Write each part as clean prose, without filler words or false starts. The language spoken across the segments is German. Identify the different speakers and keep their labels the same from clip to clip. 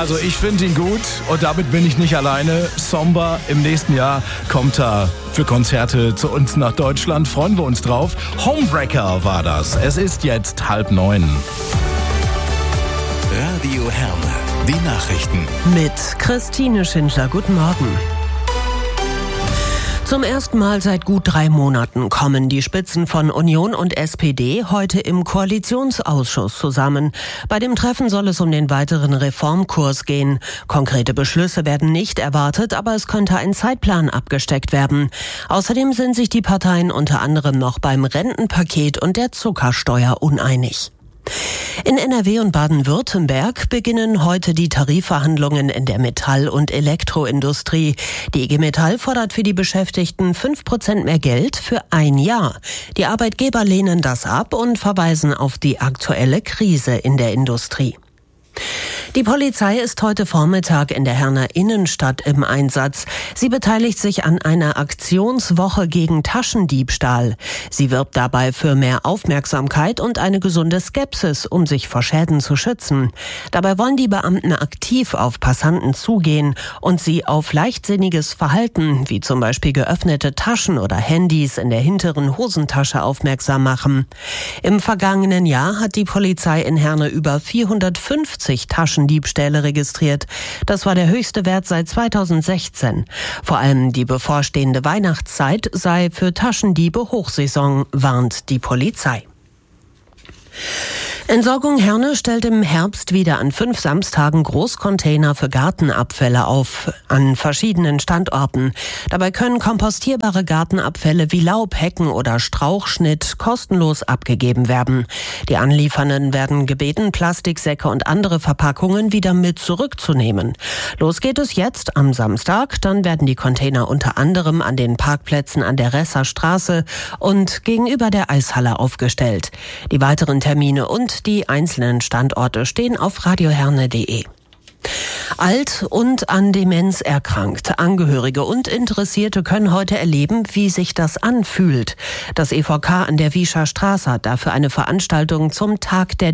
Speaker 1: Also ich finde ihn gut und damit bin ich nicht alleine. Somber im nächsten Jahr kommt er für Konzerte zu uns nach Deutschland. Freuen wir uns drauf. Homebreaker war das. Es ist jetzt 8:30.
Speaker 2: Radio Herne, die Nachrichten.
Speaker 3: Mit Christine Schindler. Guten Morgen. Zum ersten Mal seit gut 3 Monaten kommen die Spitzen von Union und SPD heute im Koalitionsausschuss zusammen. Bei dem Treffen soll es um den weiteren Reformkurs gehen. Konkrete Beschlüsse werden nicht erwartet, aber es könnte ein Zeitplan abgesteckt werden. Außerdem sind sich die Parteien unter anderem noch beim Rentenpaket und der Zuckersteuer uneinig. In NRW und Baden-Württemberg beginnen heute die Tarifverhandlungen in der Metall- und Elektroindustrie. Die IG Metall fordert für die Beschäftigten 5% mehr Geld für 1 Jahr. Die Arbeitgeber lehnen das ab und verweisen auf die aktuelle Krise in der Industrie. Die Polizei ist heute Vormittag in der Herner Innenstadt im Einsatz. Sie beteiligt sich an einer Aktionswoche gegen Taschendiebstahl. Sie wirbt dabei für mehr Aufmerksamkeit und eine gesunde Skepsis, um sich vor Schäden zu schützen. Dabei wollen die Beamten aktiv auf Passanten zugehen und sie auf leichtsinniges Verhalten, wie zum Beispiel geöffnete Taschen oder Handys in der hinteren Hosentasche, aufmerksam machen. Im vergangenen Jahr hat die Polizei in Herne über 450 Taschendiebstähle registriert. Das war der höchste Wert seit 2016. Vor allem die bevorstehende Weihnachtszeit sei für Taschendiebe Hochsaison, warnt die Polizei. Entsorgung Herne stellt im Herbst wieder an 5 Samstagen Großcontainer für Gartenabfälle auf, an verschiedenen Standorten. Dabei können kompostierbare Gartenabfälle wie Laub, Hecken oder Strauchschnitt kostenlos abgegeben werden. Die Anliefernden werden gebeten, Plastiksäcke und andere Verpackungen wieder mit zurückzunehmen. Los geht es jetzt am Samstag. Dann werden die Container unter anderem an den Parkplätzen an der Resser Straße und gegenüber der Eishalle aufgestellt. Die weiteren Termine und die einzelnen Standorte stehen auf radioherne.de. Alt und an Demenz erkrankt. Angehörige und Interessierte können heute erleben, wie sich das anfühlt. Das EVK an der Wiescher Straße hat dafür eine Veranstaltung zum Tag der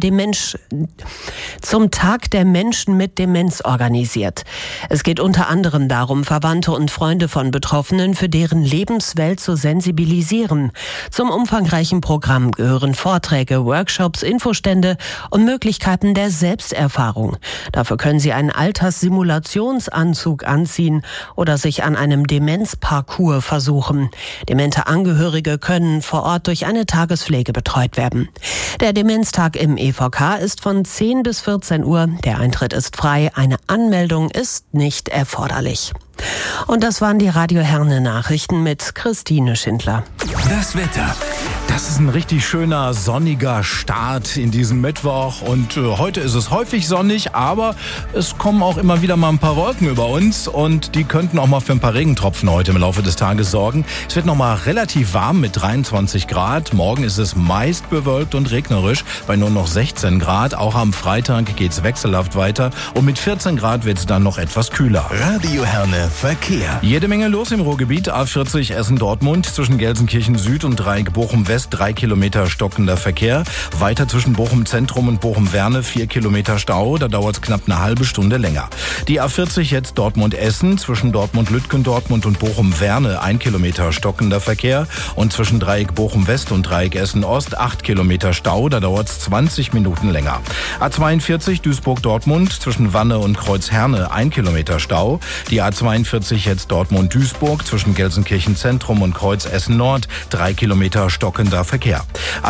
Speaker 3: Menschen mit Demenz organisiert. Es geht unter anderem darum, Verwandte und Freunde von Betroffenen für deren Lebenswelt zu sensibilisieren. Zum umfangreichen Programm gehören Vorträge, Workshops, Infostände und Möglichkeiten der Selbsterfahrung. Dafür können Sie einen Alterssimulationsanzug anziehen oder sich an einem Demenzparcours versuchen. Demente Angehörige können vor Ort durch eine Tagespflege betreut werden. Der Demenztag im EVK ist von 10 bis 14 Uhr. Der Eintritt ist frei. Eine Anmeldung ist nicht erforderlich. Und das waren die Radio Herne Nachrichten mit Christine Schindler.
Speaker 2: Das Wetter.
Speaker 1: Das ist ein richtig schöner, sonniger Start in diesem Mittwoch und heute ist es häufig sonnig, aber es kommen auch immer wieder mal ein paar Wolken über uns und die könnten auch mal für ein paar Regentropfen heute im Laufe des Tages sorgen. Es wird noch mal relativ warm mit 23 Grad. Morgen ist es meist bewölkt und regnerisch bei nur noch 16 Grad. Auch am Freitag geht's wechselhaft weiter und mit 14 Grad wird es dann noch etwas kühler.
Speaker 2: Radio Herne Verkehr.
Speaker 1: Jede Menge los im Ruhrgebiet. A40 Essen-Dortmund zwischen Gelsenkirchen Süd und Dreieck Bochum-West 3 Kilometer stockender Verkehr. Weiter zwischen Bochum-Zentrum und Bochum-Werne 4 Kilometer Stau. Da dauert es knapp eine halbe Stunde länger. Die A40 jetzt Dortmund-Essen zwischen Dortmund-Lütgendortmund und Bochum-Werne 1 Kilometer stockender Verkehr. Und zwischen Dreieck Bochum-West und Dreieck Essen-Ost 8 Kilometer Stau. Da dauert es 20 Minuten länger. A42 Duisburg-Dortmund zwischen Wanne und Kreuz-Herne 1 Kilometer Stau. Die A42 jetzt Dortmund-Duisburg zwischen Gelsenkirchen-Zentrum und Kreuz-Essen-Nord 3 Kilometer stockender Verkehr.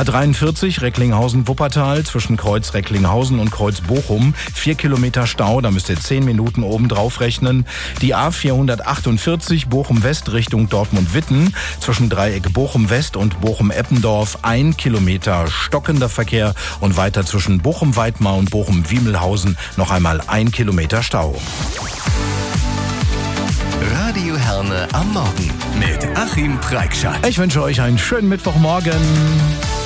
Speaker 1: A43 Recklinghausen-Wuppertal zwischen Kreuz Recklinghausen und Kreuz Bochum 4 Kilometer Stau, da müsst ihr 10 Minuten oben drauf rechnen. Die A448 Bochum-West Richtung Dortmund-Witten zwischen Dreieck Bochum-West und Bochum-Eppendorf 1 Kilometer stockender Verkehr und weiter zwischen Bochum-Weidmar und Bochum-Wiemelhausen noch einmal 1 Kilometer Stau.
Speaker 2: Radio Herne am Morgen mit Achim Preikschat.
Speaker 1: Ich wünsche euch einen schönen Mittwochmorgen.